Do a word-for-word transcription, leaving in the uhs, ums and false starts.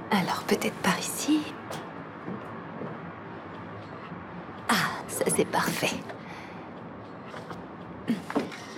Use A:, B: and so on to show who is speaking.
A: Alors peut-être par ici. Ah, ça c'est parfait.